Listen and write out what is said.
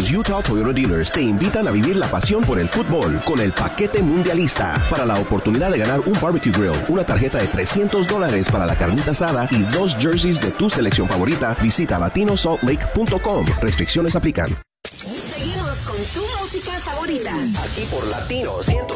Los Utah Toyota Dealers te invitan a vivir la pasión por el fútbol con el paquete mundialista. Para la oportunidad de ganar un barbecue grill, una tarjeta de $300 para la carnita asada y 2 jerseys de tu selección favorita, visita latinosaltlake.com. Restricciones aplican. Seguimos con tu música favorita. Aquí por Latino 100.